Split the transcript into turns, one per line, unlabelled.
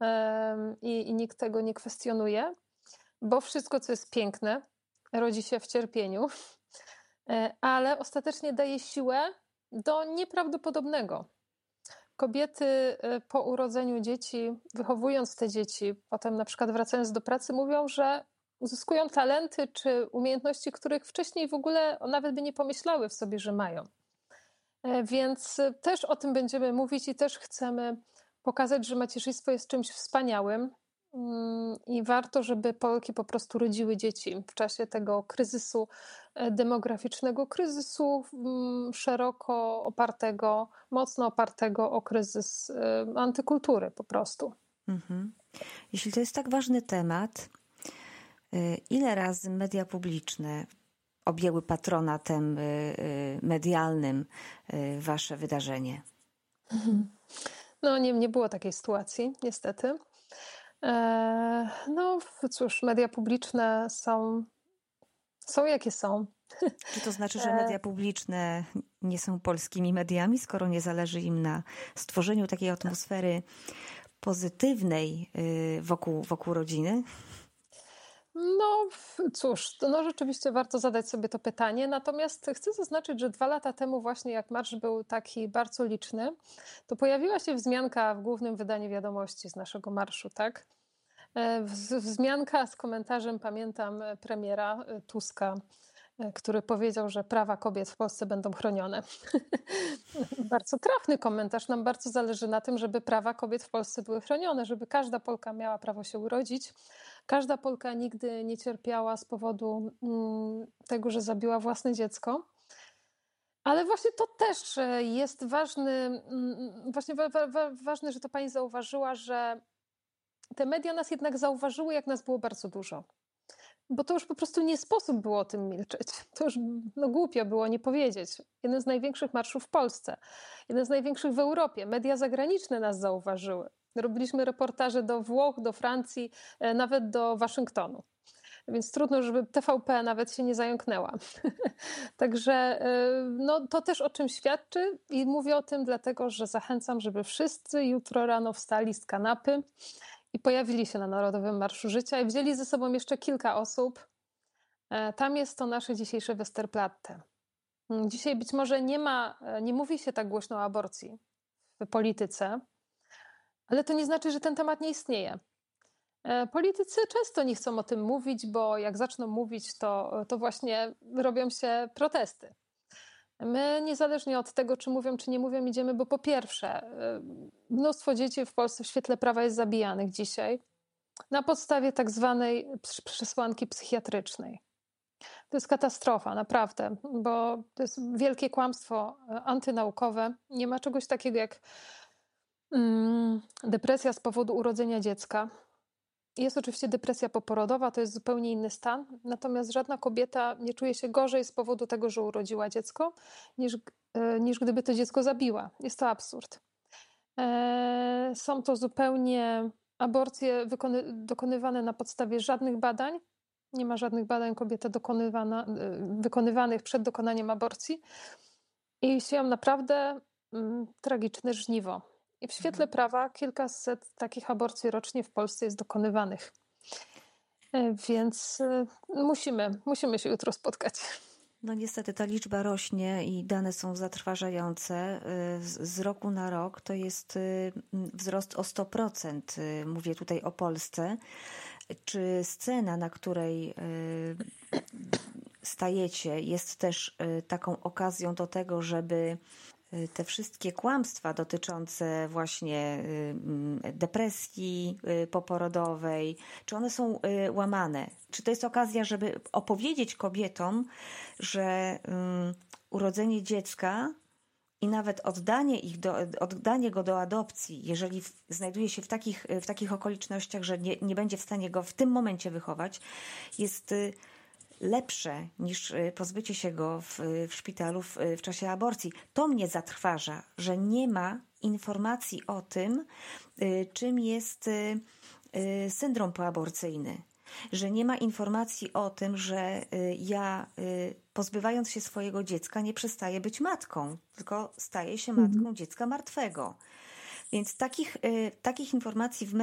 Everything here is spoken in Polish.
i nikt tego nie kwestionuje, bo wszystko, co jest piękne, rodzi się w cierpieniu, ale ostatecznie daje siłę do nieprawdopodobnego. Kobiety po urodzeniu dzieci, wychowując te dzieci, potem na przykład wracając do pracy, mówią, że uzyskują talenty czy umiejętności, których wcześniej w ogóle nawet by nie pomyślały w sobie, że mają. Więc też o tym będziemy mówić i też chcemy pokazać, że macierzyństwo jest czymś wspaniałym i warto, żeby Polki po prostu rodziły dzieci w czasie tego kryzysu demograficznego, kryzysu szeroko opartego, mocno opartego o kryzys antykultury po prostu.
Mhm. Jeśli to jest tak ważny temat, ile razy media publiczne objęły patronatem medialnym wasze wydarzenie?
No nie było takiej sytuacji, niestety. No cóż, media publiczne są jakie są.
Czy to znaczy, że media publiczne nie są polskimi mediami, skoro nie zależy im na stworzeniu takiej atmosfery pozytywnej wokół rodziny?
No cóż, no rzeczywiście warto zadać sobie to pytanie, natomiast chcę zaznaczyć, że 2 lata temu właśnie jak marsz był taki bardzo liczny, to pojawiła się wzmianka w głównym wydaniu Wiadomości z naszego marszu, tak? Wzmianka z komentarzem, pamiętam, premiera Tuska, który powiedział, że prawa kobiet w Polsce będą chronione. Bardzo trafny komentarz. Nam bardzo zależy na tym, żeby prawa kobiet w Polsce były chronione, żeby każda Polka miała prawo się urodzić. Każda Polka nigdy nie cierpiała z powodu tego, że zabiła własne dziecko. Ale właśnie to też jest ważne, ważne, że to pani zauważyła, że te media nas jednak zauważyły, jak nas było bardzo dużo. Bo to już po prostu nie sposób było o tym milczeć. To już głupio było nie powiedzieć. Jeden z największych marszów w Polsce, jeden z największych w Europie. Media zagraniczne nas zauważyły. Robiliśmy reportaże do Włoch, do Francji, nawet do Waszyngtonu. Więc trudno, żeby TVP nawet się nie zająknęła. Także no, to też o czym świadczy i mówię o tym dlatego, że zachęcam, żeby wszyscy jutro rano wstali z kanapy i pojawili się na Narodowym Marszu Życia i wzięli ze sobą jeszcze kilka osób. Tam jest to nasze dzisiejsze Westerplatte. Dzisiaj być może nie mówi się tak głośno o aborcji w polityce, ale to nie znaczy, że ten temat nie istnieje. Politycy często nie chcą o tym mówić, bo jak zaczną mówić, to właśnie robią się protesty. My niezależnie od tego, czy mówią, czy nie mówią, idziemy, bo po pierwsze, mnóstwo dzieci w Polsce w świetle prawa jest zabijanych dzisiaj na podstawie tak zwanej przesłanki psychiatrycznej. To jest katastrofa, naprawdę, bo to jest wielkie kłamstwo antynaukowe. Nie ma czegoś takiego jak depresja z powodu urodzenia dziecka. Jest oczywiście depresja poporodowa, to jest zupełnie inny stan, natomiast żadna kobieta nie czuje się gorzej z powodu tego, że urodziła dziecko, niż gdyby to dziecko zabiła. Jest to absurd. Są to zupełnie aborcje dokonywane na podstawie żadnych badań. Nie ma żadnych badań kobiety wykonywanych przed dokonaniem aborcji i sieją naprawdę tragiczne żniwo. I w świetle prawa kilkaset takich aborcji rocznie w Polsce jest dokonywanych. Więc musimy się jutro spotkać.
No niestety ta liczba rośnie i dane są zatrważające. Z roku na rok to jest wzrost o 100%. Mówię tutaj o Polsce. Czy scena, na której stajecie, jest też taką okazją do tego, żeby te wszystkie kłamstwa dotyczące właśnie depresji poporodowej, czy one są łamane? Czy to jest okazja, żeby opowiedzieć kobietom, że urodzenie dziecka i nawet oddanie go do adopcji, jeżeli znajduje się w takich okolicznościach, że nie będzie w stanie go w tym momencie wychować, jest lepsze niż pozbycie się go w szpitalu w czasie aborcji. To mnie zatrważa, że nie ma informacji o tym, czym jest syndrom poaborcyjny. Że nie ma informacji o tym, że ja pozbywając się swojego dziecka nie przestaję być matką, tylko staję się matką dziecka martwego. Więc takich informacji w